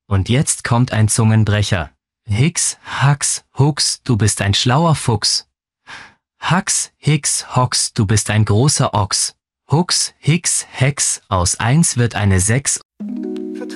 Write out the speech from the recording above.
Und jetzt kommt ein Zungenbrecher. Hix, Hax, Hux, du bist ein schlauer Fuchs. Hax, Hix, Hox, du bist ein großer Ochs. Hux, Hix, Hex, aus 1 wird eine 6.